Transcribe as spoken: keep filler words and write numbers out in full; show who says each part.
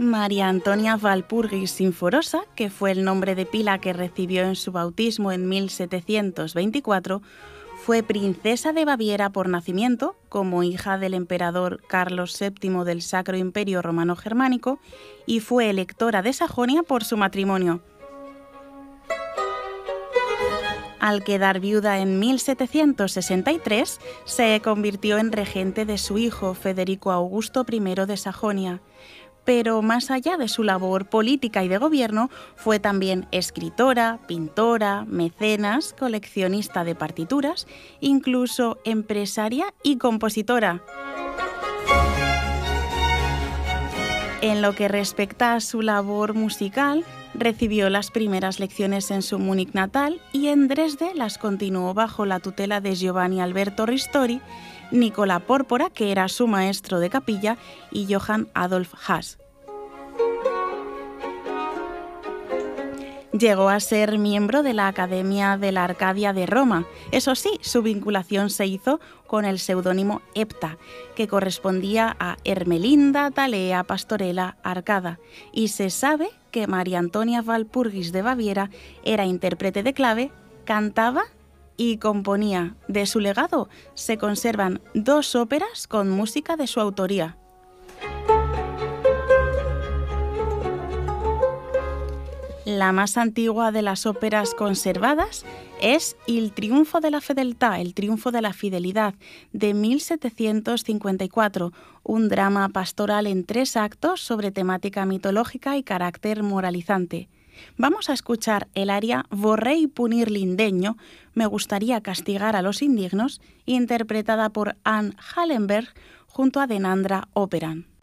Speaker 1: María Antonia Walpurgis Sinforosa, que fue el nombre de pila que recibió en su bautismo en mil setecientos veinticuatro, fue princesa de Baviera por nacimiento, como hija del emperador Carlos séptimo del Sacro Imperio Romano Germánico, y fue electora de Sajonia por su matrimonio. Al quedar viuda en mil setecientos sesenta y tres, se convirtió en regente de su hijo Federico Augusto I de Sajonia. Pero más allá de su labor política y de gobierno, fue también escritora, pintora, mecenas, coleccionista de partituras, incluso empresaria y compositora. En lo que respecta a su labor musical, recibió las primeras lecciones en su Múnich natal y en Dresde las continuó bajo la tutela de Giovanni Alberto Ristori, Nicola Pórpora, que era su maestro de capilla, y Johann Adolf Haas. Llegó a ser miembro de la Academia de la Arcadia de Roma. Eso sí, su vinculación se hizo con el seudónimo Hepta, que correspondía a Ermelinda Thalea Pastorella Arcada, y se sabe que María Antonia Walpurgis de Baviera era intérprete de clave, cantaba y componía. De su legado se conservan dos óperas con música de su autoría. La más antigua de las óperas conservadas es Il triunfo de la fedeltà, el triunfo de la fidelidad, de mil setecientos cincuenta y cuatro, un drama pastoral en tres actos sobre temática mitológica y carácter moralizante. Vamos a escuchar el aria Vorrei punir l'indegno, me gustaría castigar a los indignos, interpretada por Anne Hallenberg junto a Denandra Operan.